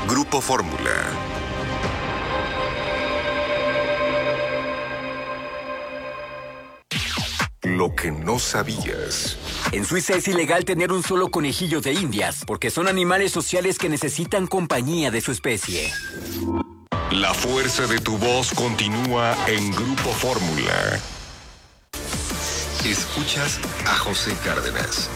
Grupo Fórmula. Lo que no sabías. En Suiza es ilegal tener un solo conejillo de Indias, porque son animales sociales que necesitan compañía de su especie. La fuerza de tu voz continúa en Grupo Fórmula. Escuchas a José Cárdenas.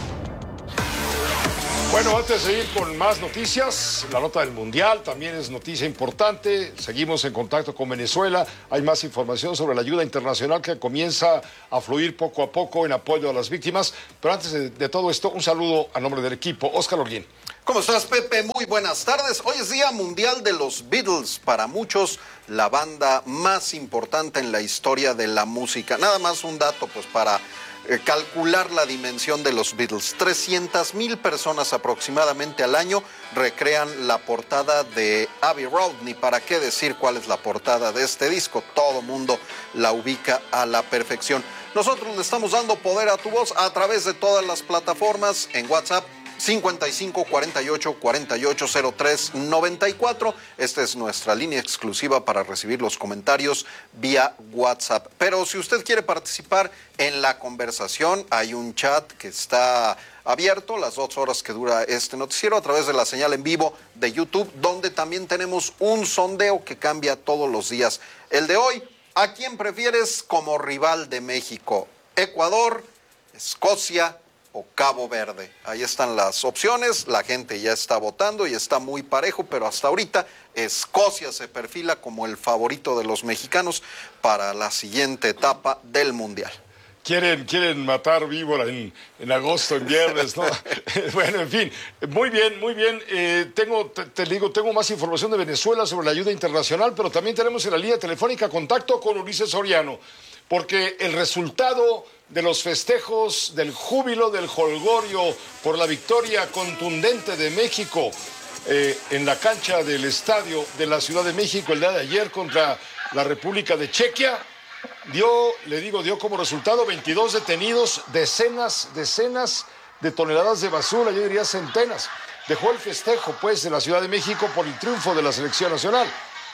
Bueno, antes de ir con más noticias, la nota del Mundial también es noticia importante. Seguimos en contacto con Venezuela. Hay más información sobre la ayuda internacional que comienza a fluir poco a poco en apoyo a las víctimas. Pero antes de todo esto, un saludo a nombre del equipo. Óscar Holguín. ¿Cómo estás, Pepe? Muy buenas tardes. Hoy es Día Mundial de los Beatles. Para muchos, la banda más importante en la historia de la música. Nada más un dato, pues, para calcular la dimensión de los Beatles. 300,000 personas aproximadamente al año recrean la portada de Abbey Road. Ni para qué decir cuál es la portada de este disco. Todo mundo la ubica a la perfección. Nosotros le estamos dando poder a tu voz a través de todas las plataformas. En WhatsApp 55 48 48 03 94. Esta es nuestra línea exclusiva para recibir los comentarios vía WhatsApp. Pero si usted quiere participar en la conversación, hay un chat que está abierto las 2 horas que dura este noticiero a través de la señal en vivo de YouTube, donde también tenemos un sondeo que cambia todos los días. El de hoy, ¿a quién prefieres como rival de México? ¿Ecuador, Escocia o Cabo Verde? Ahí están las opciones, la gente ya está votando y está muy parejo, pero hasta ahorita Escocia se perfila como el favorito de los mexicanos para la siguiente etapa del Mundial. Quieren matar víbora en agosto, en viernes, ¿no? Bueno, en fin, muy bien, muy bien. Tengo más información de Venezuela sobre la ayuda internacional, pero también tenemos en la línea telefónica contacto con Ulises Soriano, porque el resultado de los festejos, del júbilo, del jolgorio por la victoria contundente de México en la cancha del estadio de la Ciudad de México el día de ayer contra la República de Chequia, dio como resultado 22 detenidos, decenas de toneladas de basura, yo diría centenas. Dejó el festejo, pues, de la Ciudad de México por el triunfo de la selección nacional.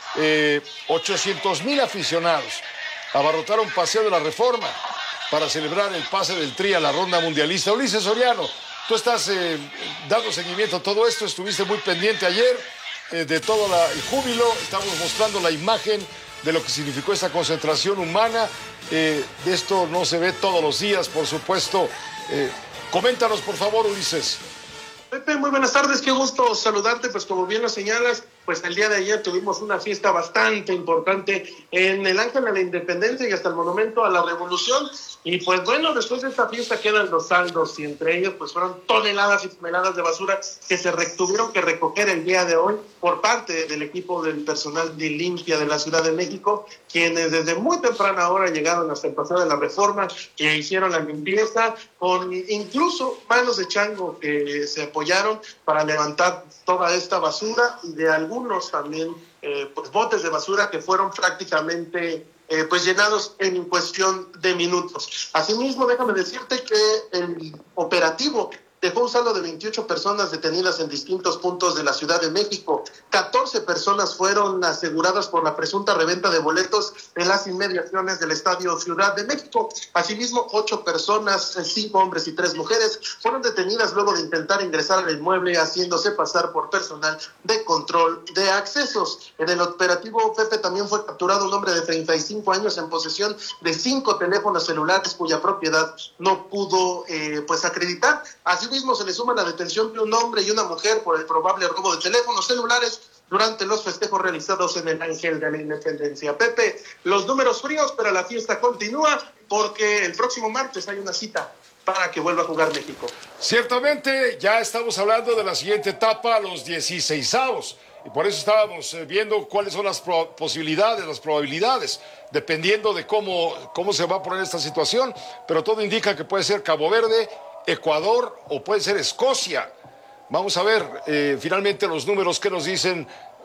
800,000 aficionados abarrotaron Paseo de la Reforma para celebrar el pase del Tri a la ronda mundialista. Ulises Soriano, tú estás dando seguimiento a todo esto, estuviste muy pendiente ayer de todo el júbilo, estamos mostrando la imagen de lo que significó esta concentración humana. De esto no se ve todos los días, por supuesto. Coméntanos, por favor, Ulises. Pepe, muy buenas tardes, qué gusto saludarte. Pues como bien lo señalas, pues el día de ayer tuvimos una fiesta bastante importante en el Ángel de la Independencia y hasta el Monumento a la Revolución. Y pues bueno, después de esta fiesta quedan los saldos y entre ellos pues fueron toneladas y toneladas de basura que se tuvieron que recoger el día de hoy por parte del equipo del personal de limpia de la Ciudad de México, quienes desde muy temprana hora llegaron hasta el Paseo de la Reforma, que hicieron la limpieza con incluso manos de chango que se apoyaron para levantar toda esta basura y de algunos también pues botes de basura que fueron prácticamente pues llenados en cuestión de minutos. Asimismo, déjame decirte que el operativo dejó un saldo de 28 personas detenidas en distintos puntos de la Ciudad de México. 14 personas fueron aseguradas por la presunta reventa de boletos en las inmediaciones del Estadio Ciudad de México. Asimismo, 8 personas, 5 hombres y 3 mujeres, fueron detenidas luego de intentar ingresar al inmueble haciéndose pasar por personal de control de accesos. En el operativo, Pepe, también fue capturado un hombre de 35 años en posesión de 5 teléfonos celulares cuya propiedad no pudo pues acreditar. Asimismo, se le suma la detención de un hombre y una mujer por el probable robo de teléfonos celulares durante los festejos realizados en el Ángel de la Independencia. Pepe, los números fríos, pero la fiesta continúa porque el próximo martes hay una cita para que vuelva a jugar México. Ciertamente, ya estamos hablando de la siguiente etapa, los 16avos. Y por eso estábamos viendo cuáles son las posibilidades, las probabilidades, dependiendo de cómo se va a poner esta situación. Pero todo indica que puede ser Cabo Verde, Ecuador o puede ser Escocia. Vamos a ver finalmente los números que nos dicen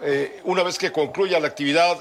una vez que concluya la actividad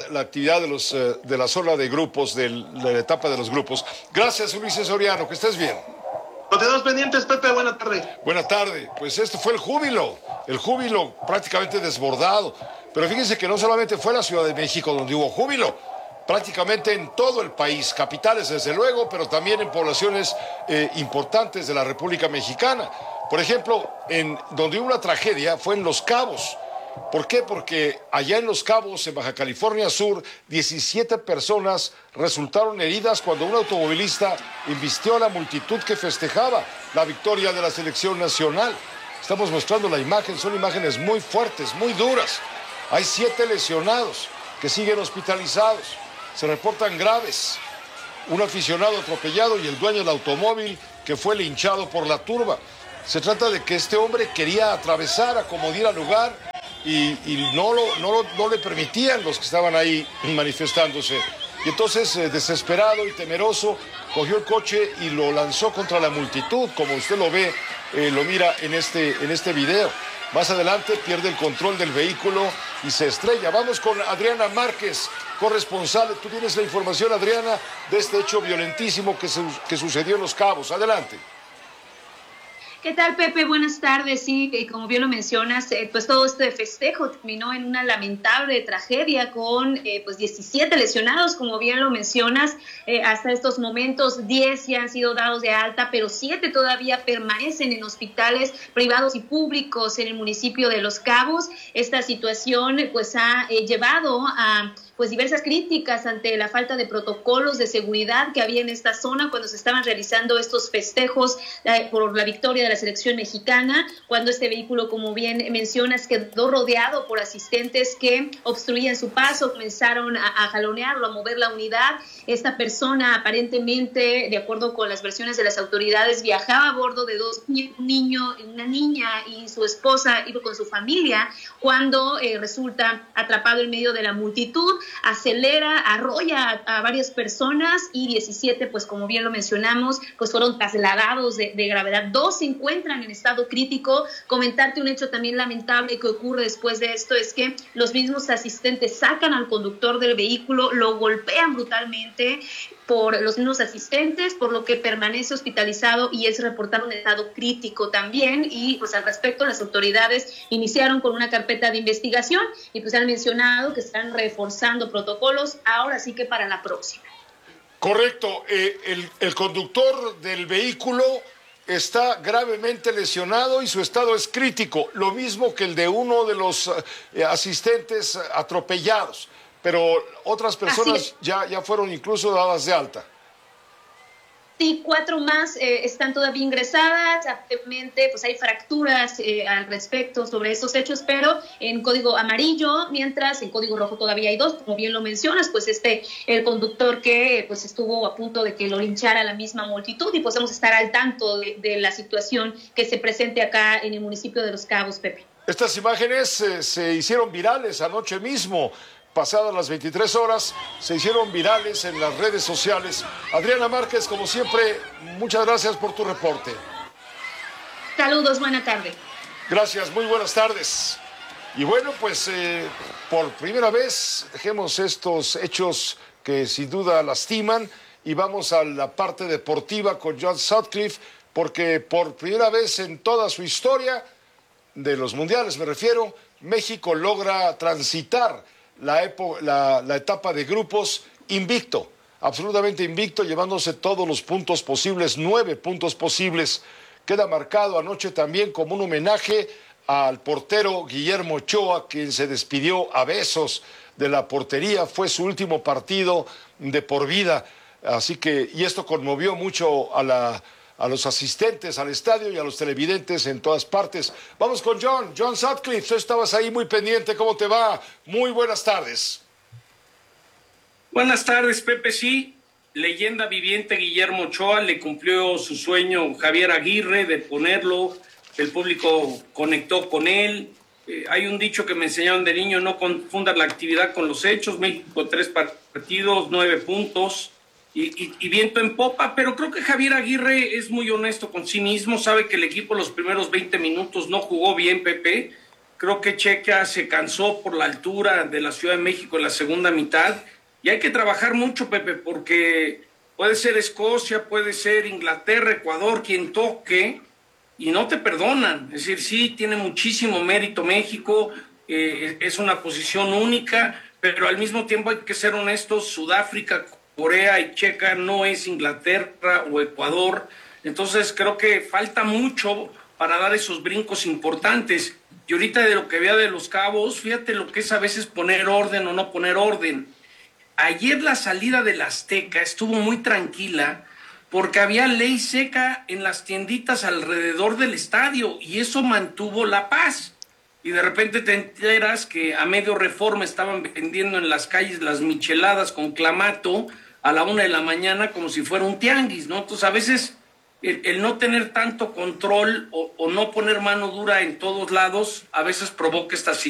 de la zona de grupos, de la etapa de los grupos. Gracias, Ulises Soriano, que estés bien. Continuamos pendientes, Pepe, buena tarde. Buena tarde. Pues este fue el júbilo prácticamente desbordado. Pero fíjense que no solamente fue la Ciudad de México donde hubo júbilo, prácticamente en todo el país, capitales desde luego, pero también en poblaciones importantes de la República Mexicana. Por ejemplo, donde hubo una tragedia fue en Los Cabos. ¿Por qué? Porque allá en Los Cabos, en Baja California Sur, 17 personas resultaron heridas cuando un automovilista embistió a la multitud que festejaba la victoria de la selección nacional. Estamos mostrando la imagen, son imágenes muy fuertes, muy duras. Hay 7 lesionados que siguen hospitalizados, se reportan graves. Un aficionado atropellado y el dueño del automóvil que fue linchado por la turba. Se trata de que este hombre quería atravesar, acomodar al lugar y no le permitían los que estaban ahí manifestándose. Y entonces, desesperado y temeroso, cogió el coche y lo lanzó contra la multitud, como usted lo ve, lo mira en este video. Más adelante pierde el control del vehículo y se estrella. Vamos con Adriana Márquez, corresponsal. Tú tienes la información, Adriana, de este hecho violentísimo que sucedió en Los Cabos. Adelante. ¿Qué tal, Pepe? Buenas tardes. Sí, como bien lo mencionas, pues todo este festejo terminó en una lamentable tragedia con pues 17 lesionados, como bien lo mencionas. Hasta estos momentos 10 ya han sido dados de alta, pero 7 todavía permanecen en hospitales privados y públicos en el municipio de Los Cabos. Esta situación pues ha llevado a pues diversas críticas ante la falta de protocolos de seguridad que había en esta zona cuando se estaban realizando estos festejos por la victoria de la selección mexicana, cuando este vehículo, como bien mencionas, quedó rodeado por asistentes que obstruían su paso, comenzaron a jalonearlo, a mover la unidad. Esta persona aparentemente, de acuerdo con las versiones de las autoridades, viajaba a bordo de una niña y su esposa, iba con su familia, cuando resulta atrapado en medio de la multitud, acelera, arrolla a varias personas y 17, pues como bien lo mencionamos, pues fueron trasladados de gravedad. 2 se encuentran en estado crítico. Comentarte un hecho también lamentable que ocurre después de esto es que los mismos asistentes sacan al conductor del vehículo, lo golpean brutalmente por los mismos asistentes, por lo que permanece hospitalizado y es reportado en estado crítico también. Y pues al respecto, las autoridades iniciaron con una carpeta de investigación y pues han mencionado que están reforzando protocolos, ahora sí que para la próxima. Correcto, el conductor del vehículo está gravemente lesionado y su estado es crítico, lo mismo que el de uno de los asistentes atropellados. Pero otras personas ya fueron incluso dadas de alta. Sí, 4 más están todavía ingresadas. Actualmente pues hay fracturas al respecto sobre estos hechos, pero en código amarillo, mientras en código rojo todavía hay 2, como bien lo mencionas, pues el conductor que pues estuvo a punto de que lo linchara la misma multitud, y pues vamos a estar al tanto de la situación que se presente acá en el municipio de Los Cabos, Pepe. Estas imágenes se hicieron virales anoche mismo. Pasadas las 23 horas, se hicieron virales en las redes sociales. Adriana Márquez, como siempre, muchas gracias por tu reporte. Saludos, buena tarde. Gracias, muy buenas tardes. Y bueno, pues por primera vez dejemos estos hechos que sin duda lastiman y vamos a la parte deportiva con John Sutcliffe, porque por primera vez en toda su historia, de los mundiales me refiero, México logra transitar la etapa de grupos invicto, absolutamente invicto, llevándose todos los puntos posibles, 9 puntos posibles. Queda marcado anoche también como un homenaje al portero Guillermo Ochoa, quien se despidió a besos de la portería. Fue su último partido de por vida. Así que, y esto conmovió mucho a los asistentes al estadio y a los televidentes en todas partes. Vamos con John Sutcliffe, tú estabas ahí muy pendiente, ¿cómo te va? Muy buenas tardes. Buenas tardes, Pepe. Sí, leyenda viviente Guillermo Ochoa, le cumplió su sueño Javier Aguirre de ponerlo, el público conectó con él. Hay un dicho que me enseñaron de niño: no confundas la actividad con los hechos. México 3 partidos, 9 puntos. Y viento en popa, pero creo que Javier Aguirre es muy honesto con sí mismo, sabe que el equipo los primeros 20 minutos no jugó bien, Pepe. Creo que Checa se cansó por la altura de la Ciudad de México en la segunda mitad, y hay que trabajar mucho, Pepe, porque Puede ser Escocia, puede ser Inglaterra, Ecuador, quien toque, y no te perdonan. Es decir, sí, tiene muchísimo mérito México, es una posición única, pero al mismo tiempo hay que ser honestos, Sudáfrica, Corea y Checa no es Inglaterra o Ecuador. Entonces creo que falta mucho para dar esos brincos importantes. Y ahorita de lo que vea de Los Cabos, fíjate lo que es a veces poner orden o no poner orden. Ayer la salida del Azteca estuvo muy tranquila porque había ley seca en las tienditas alrededor del estadio y eso mantuvo la paz. Y de repente te enteras que a medio Reforma estaban vendiendo en las calles las micheladas con clamato a la 1 de la mañana como si fuera un tianguis, ¿no? Entonces a veces el no tener tanto control o no poner mano dura en todos lados a veces provoca estas situaciones.